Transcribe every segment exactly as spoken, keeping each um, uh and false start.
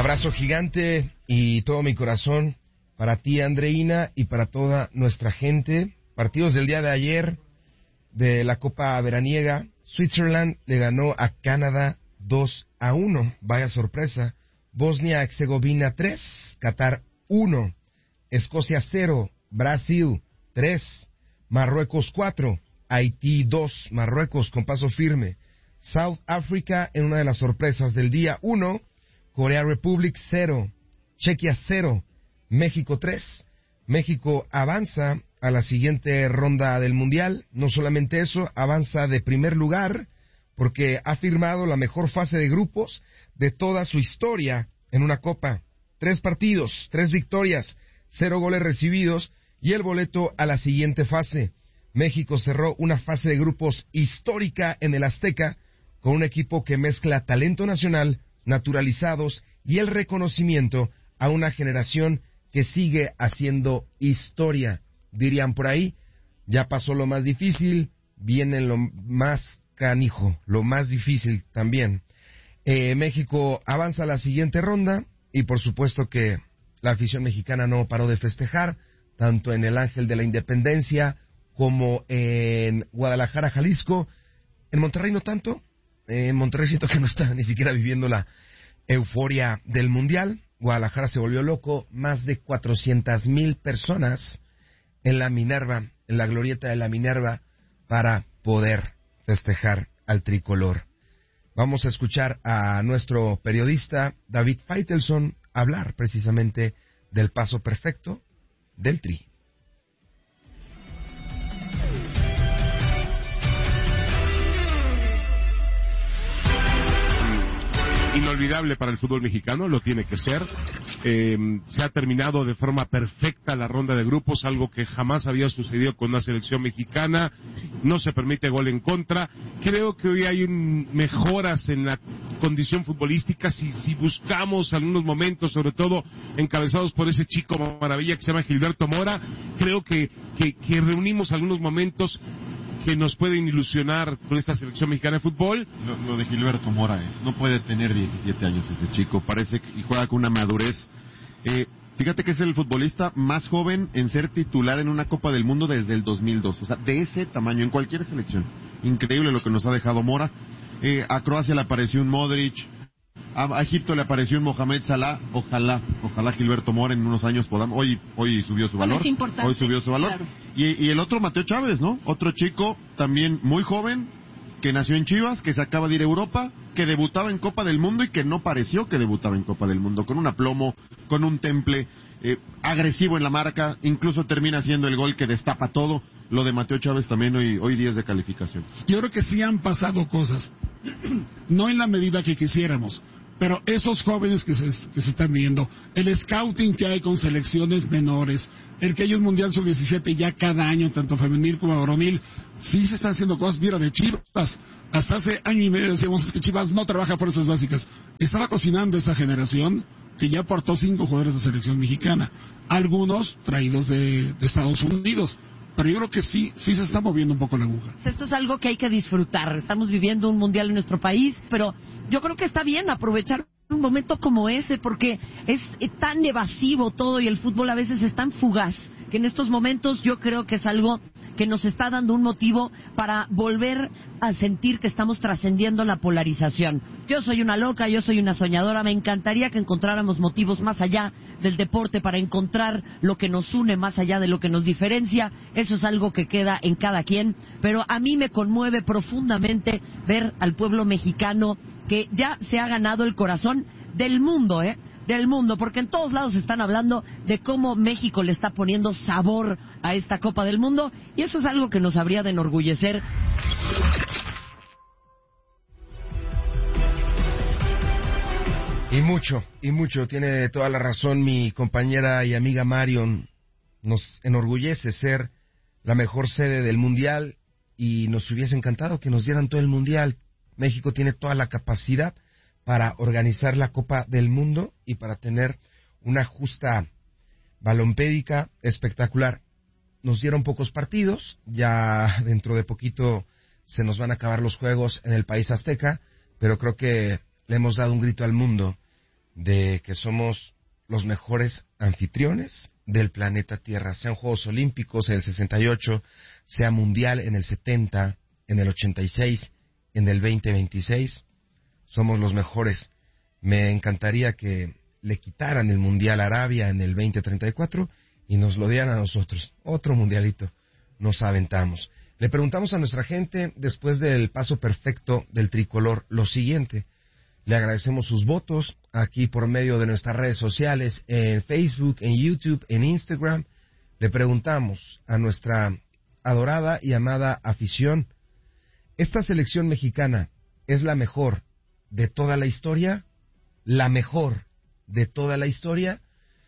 Abrazo gigante y todo mi corazón para ti, Andreina, y para toda nuestra gente. Partidos del día de ayer de la Copa Veraniega. Switzerland le ganó a Canadá dos a uno. Vaya sorpresa. Bosnia-Herzegovina tres, Qatar uno. Escocia cero, Brasil tres. Marruecos cuatro, Haití dos. Marruecos con paso firme. South Africa en una de las sorpresas del día uno. Corea Republic cero, Chequia cero, México tres. México avanza a la siguiente ronda del Mundial. No solamente eso, avanza de primer lugar porque ha firmado la mejor fase de grupos de toda su historia en una copa. Tres partidos, tres victorias, cero goles recibidos y el boleto a la siguiente fase. México cerró una fase de grupos histórica en el Azteca con un equipo que mezcla talento nacional, naturalizados y el reconocimiento a una generación que sigue haciendo historia. Dirían por ahí, ya pasó lo más difícil, viene lo más canijo, lo más difícil también. Eh, México avanza a la siguiente ronda y por supuesto que la afición mexicana no paró de festejar, tanto en el Ángel de la Independencia como en Guadalajara, Jalisco. En Monterrey no tanto. En Monterrey siento que no está ni siquiera viviendo la euforia del Mundial. Guadalajara se volvió loco, más de cuatrocientas mil personas en la Minerva, en la glorieta de la Minerva, para poder festejar al tricolor. Vamos a escuchar a nuestro periodista David Faitelson hablar precisamente del paso perfecto del Tri. Inolvidable para el fútbol mexicano, lo tiene que ser. Eh, se ha terminado de forma perfecta la ronda de grupos, algo que jamás había sucedido con una selección mexicana. No se permite gol en contra. Creo que hoy hay un, mejoras en la condición futbolística si, si buscamos algunos momentos, sobre todo encabezados por ese chico maravilla que se llama Gilberto Mora. Creo que, que, que reunimos algunos momentos que nos pueden ilusionar con esta selección mexicana de fútbol. Lo, lo de Gilberto Mora es, no puede tener diecisiete años ese chico, parece que juega con una madurez. Eh, fíjate que es el futbolista más joven en ser titular en una Copa del Mundo desde el dos mil dos, o sea, de ese tamaño en cualquier selección. Increíble lo que nos ha dejado Mora. Eh, a Croacia le apareció un Modric, a, a Egipto le apareció un Mohamed Salah. Ojalá, ojalá Gilberto Mora en unos años podamos. Hoy, hoy subió su valor. Hoy subió su valor. Claro. Y, y el otro Mateo Chávez, ¿no? Otro chico también muy joven que nació en Chivas, que se acaba de ir a Europa, que debutaba en Copa del Mundo y que no pareció que debutaba en Copa del Mundo, con un aplomo, con un temple, eh, agresivo en la marca, incluso termina siendo el gol que destapa todo. Lo de Mateo Chávez también hoy, hoy diez de calificación. Yo creo que sí han pasado cosas, no en la medida que quisiéramos, pero esos jóvenes que se, que se están viendo, el scouting que hay con selecciones menores, el que hay un Mundial sub diecisiete ya cada año, tanto femenil como varonil, sí se están haciendo cosas. Mira, de Chivas, hasta hace año y medio decíamos es que Chivas no trabaja fuerzas básicas. Estaba cocinando esa generación que ya aportó cinco jugadores de selección mexicana, algunos traídos de, de Estados Unidos. Pero yo creo que sí, sí se está moviendo un poco la aguja. Esto es algo que hay que disfrutar. Estamos viviendo un mundial en nuestro país, pero yo creo que está bien aprovechar un momento como ese, porque es tan evasivo todo y el fútbol a veces es tan fugaz, que en estos momentos yo creo que es algo que nos está dando un motivo para volver a sentir que estamos trascendiendo la polarización. Yo soy una loca, yo soy una soñadora, me encantaría que encontráramos motivos más allá del deporte para encontrar lo que nos une más allá de lo que nos diferencia. Eso es algo que queda en cada quien, pero a mí me conmueve profundamente ver al pueblo mexicano que ya se ha ganado el corazón del mundo, ¿eh? Del mundo, porque en todos lados están hablando de cómo México le está poniendo sabor a esta Copa del Mundo, y eso es algo que nos habría de enorgullecer. Y mucho, y mucho, tiene toda la razón mi compañera y amiga Marion. Nos enorgullece ser la mejor sede del Mundial y nos hubiese encantado que nos dieran todo el Mundial. México tiene toda la capacidad para organizar la Copa del Mundo y para tener una justa balompédica espectacular. Nos dieron pocos partidos, ya dentro de poquito se nos van a acabar los juegos en el país azteca, pero creo que le hemos dado un grito al mundo de que somos los mejores anfitriones del planeta Tierra, sean Juegos Olímpicos en el sesenta y ocho, sea Mundial en el setenta, en el ochenta y seis, en el veinte veintiséis, somos los mejores. Me encantaría que le quitaran el Mundial a Arabia en el veinte treinta y cuatro y nos lo dieran a nosotros. Otro mundialito nos aventamos. Le preguntamos a nuestra gente, después del paso perfecto del tricolor, lo siguiente. Le agradecemos sus votos aquí por medio de nuestras redes sociales, en Facebook, en YouTube, en Instagram. Le preguntamos a nuestra adorada y amada afición, ¿esta selección mexicana es la mejor de toda la historia? ¿La mejor de toda la historia?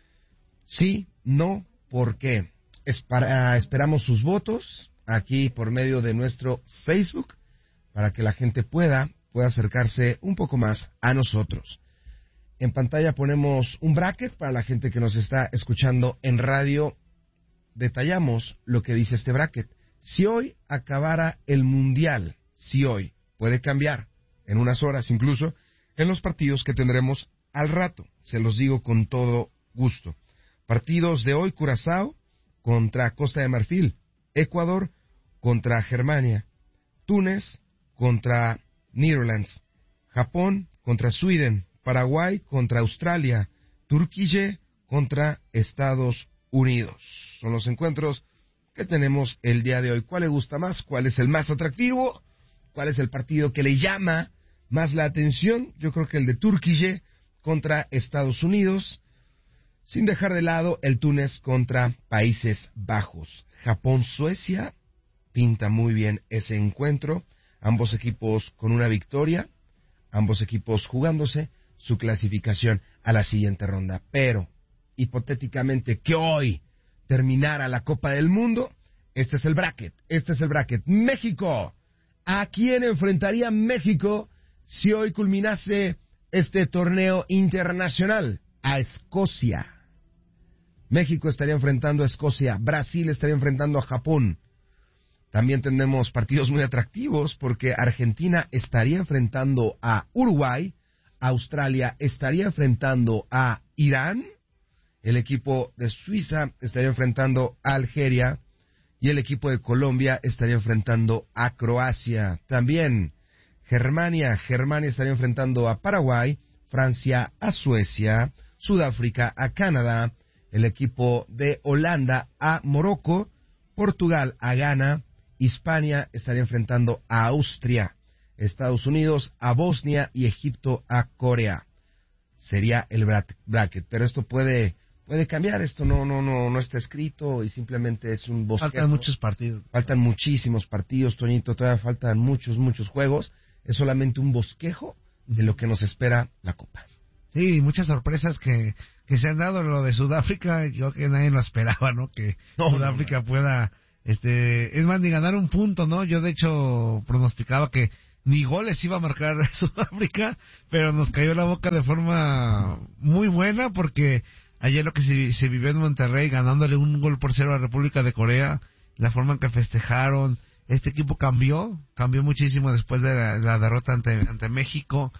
Sí, no, ¿por qué? Es para, esperamos sus votos aquí por medio de nuestro Facebook para que la gente pueda, pueda acercarse un poco más a nosotros. En pantalla ponemos un bracket para la gente que nos está escuchando en radio. Detallamos lo que dice este bracket. Si hoy acabara el Mundial, si hoy, puede cambiar en unas horas incluso, en los partidos que tendremos al rato, se los digo con todo gusto. Partidos de hoy: Curazao contra Costa de Marfil, Ecuador contra Germania, Túnez contra Netherlands, Japón contra Sweden, Paraguay contra Australia, Turquía contra Estados Unidos. Son los encuentros que tenemos el día de hoy. ¿Cuál le gusta más? ¿Cuál es el más atractivo? ¿Cuál es el partido que le llama más la atención? Yo creo que el de Turquía contra Estados Unidos, sin dejar de lado el Túnez contra Países Bajos. Japón-Suecia, pinta muy bien ese encuentro. Ambos equipos con una victoria, ambos equipos jugándose su clasificación a la siguiente ronda. Pero, hipotéticamente, que hoy terminara la Copa del Mundo, este es el bracket, este es el bracket. México, ¿a quién enfrentaría México si hoy culminase este torneo internacional? A Escocia. México estaría enfrentando a Escocia, Brasil estaría enfrentando a Japón. También tenemos partidos muy atractivos porque Argentina estaría enfrentando a Uruguay, Australia estaría enfrentando a Irán, el equipo de Suiza estaría enfrentando a Algeria y el equipo de Colombia estaría enfrentando a Croacia. También Germania, Germania estaría enfrentando a Paraguay, Francia a Suecia, Sudáfrica a Canadá, el equipo de Holanda a Morocco, Portugal a Ghana, Hispania estaría enfrentando a Austria, Estados Unidos a Bosnia y Egipto a Corea. Sería el bracket, pero esto puede puede cambiar, esto no no no no está escrito y simplemente es un bosquejo. Faltan muchos partidos. Faltan muchísimos partidos, Toñito, todavía faltan muchos muchos juegos. Es solamente un bosquejo de lo que nos espera la Copa. Sí, muchas sorpresas que, que se han dado. Lo de Sudáfrica, yo que nadie lo esperaba, ¿no? Que no, Sudáfrica no, no. pueda, este, es más, ni ganar un punto, ¿no? Yo de hecho pronosticaba que ni goles iba a marcar Sudáfrica, pero nos cayó la boca de forma muy buena porque ayer lo que se, se vivió en Monterrey, ganándole un gol por cero a la República de Corea, la forma en que festejaron, este equipo cambió, cambió muchísimo después de la, la derrota ante, ante México.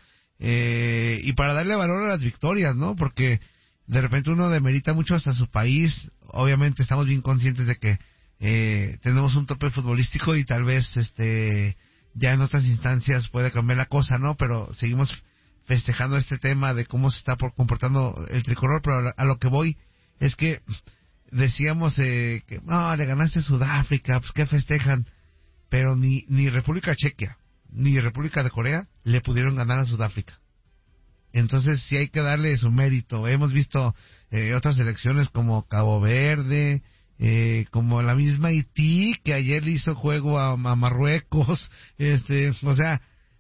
Eh, y para darle valor a las victorias, ¿no? Porque de repente uno demerita mucho hasta su país. Obviamente estamos bien conscientes de que eh, tenemos un tope futbolístico y tal vez este ya en otras instancias puede cambiar la cosa, ¿no? Pero seguimos festejando este tema de cómo se está por comportando el tricolor. Pero a lo que voy es que decíamos eh, que no, le ganaste a Sudáfrica, pues ¿qué festejan? Pero ni, ni República Checa ni República de Corea le pudieron ganar a Sudáfrica. Entonces sí hay que darle su mérito. Hemos visto eh, otras selecciones como Cabo Verde, eh, como la misma Haití, que ayer le hizo juego a, a Marruecos. este O sea,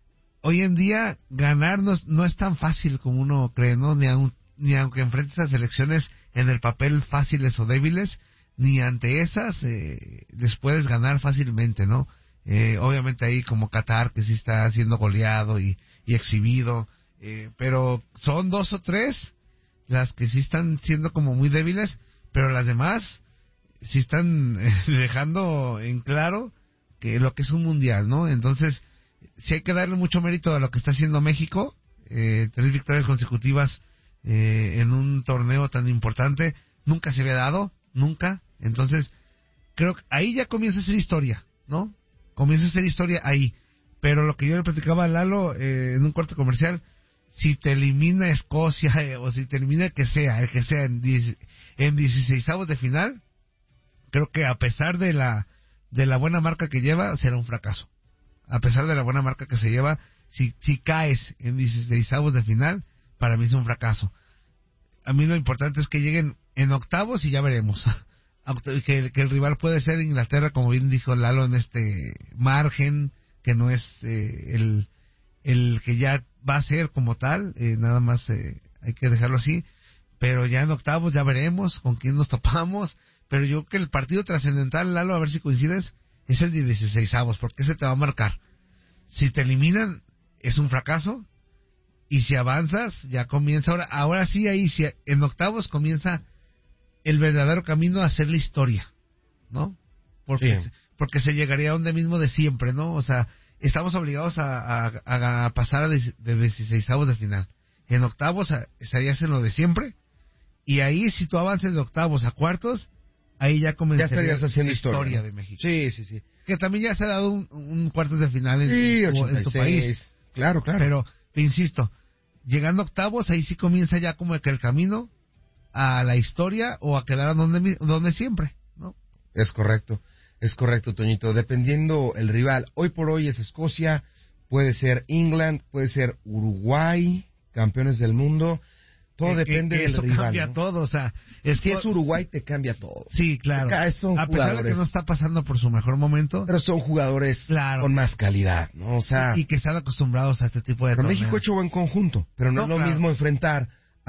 hoy en día ganar no, no es tan fácil como uno cree, ¿no? Ni, aun, ni aunque enfrentes a selecciones en el papel fáciles o débiles, ni ante esas eh, les puedes ganar fácilmente, ¿no? Eh, obviamente ahí como Qatar, que sí está siendo goleado y, y exhibido, eh, pero son dos o tres las que sí están siendo como muy débiles, pero las demás sí están eh, dejando en claro que lo que es un mundial, ¿no? Entonces sí hay que darle mucho mérito a lo que está haciendo México, eh, tres victorias consecutivas eh, en un torneo tan importante. Nunca se había dado, nunca. Entonces, creo que ahí ya comienza a ser historia, ¿no? Comienza a ser historia ahí. Pero lo que yo le platicaba a Lalo eh, en un corte comercial, si te elimina Escocia, eh, o si te elimina el que sea, el que sea en, diez, en dieciseisavos de final, creo que a pesar de la de la buena marca que lleva, será un fracaso. A pesar de la buena marca que se lleva, si, si caes en dieciseisavos de final, para mí es un fracaso. A mí lo importante es que lleguen en octavos y ya veremos. que, que el rival puede ser Inglaterra, como bien dijo Lalo, en este margen, que no es eh, el, el que ya va a ser como tal, eh, nada más eh, hay que dejarlo así, pero ya en octavos ya veremos con quién nos topamos, pero yo creo que el partido trascendental, Lalo, a ver si coincides, es el de dieciseisavos, porque ese te va a marcar. Si te eliminan, es un fracaso, y si avanzas, ya comienza, ahora, ahora sí, ahí si en octavos comienza el verdadero camino a hacer la historia, ¿no? Porque, sí. porque se llegaría a donde mismo de siempre, ¿no? O sea, estamos obligados a, a, a pasar de, de dieciseisavos de final. En octavos estarías en lo de siempre, y ahí si tú avances de octavos a cuartos, ahí ya comenzaría ya estarías haciendo la historia, historia, ¿no? de México. Sí, sí, sí. Que también ya se ha dado un, un cuartos de final en, sí, tu, en tu país. Claro, claro. Pero, insisto, llegando a octavos, ahí sí comienza ya como que el camino a la historia o a quedar donde, donde siempre, ¿no? Es correcto, es correcto, Toñito. Dependiendo el rival, hoy por hoy es Escocia, puede ser England, puede ser Uruguay, campeones del mundo. Todo que, depende que del eso rival, cambia ¿no? todo, o sea, es si es Uruguay te cambia todo. Sí, claro. Son a pesar de que no está pasando por su mejor momento, pero son jugadores claro, con más calidad, ¿no? O sea, y, y que están acostumbrados a este tipo de pero torneos. México ha hecho buen conjunto, pero no, no es lo claro. mismo enfrentar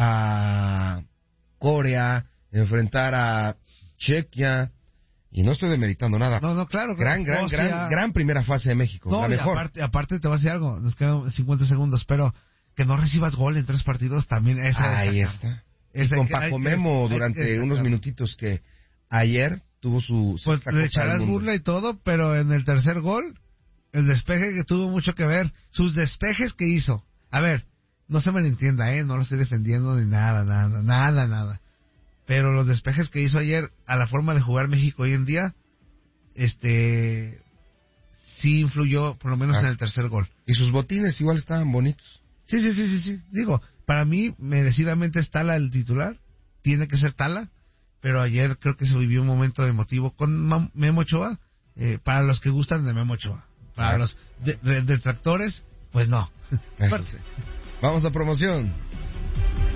a Corea, enfrentar a Chequia, y no estoy demeritando nada. No, no, claro. Gran, gran, Escocia, gran, gran primera fase de México, no, la mejor. Aparte, aparte te voy a decir algo, nos quedan cincuenta segundos, pero que no recibas gol en tres partidos también. Esa Ahí es está. Es y con Paco Memo que, durante que unos minutitos que ayer tuvo su... Pues le echarás burla y todo, pero en el tercer gol, el despeje que tuvo mucho que ver, sus despejes que hizo. A ver, no se me entienda, ¿eh? No lo estoy defendiendo ni nada, nada, nada, nada. Pero los despejes que hizo ayer a la forma de jugar México hoy en día, este... sí influyó, por lo menos ah. en el tercer gol. Y sus botines igual estaban bonitos. Sí, sí, sí, sí, sí. Digo... Para mí, merecidamente es Tala el titular, tiene que ser Tala, pero ayer creo que se vivió un momento emotivo con Memo Ochoa, eh, para los que gustan de Memo Ochoa, para ah. los de, de, detractores, pues no. Vamos a promoción.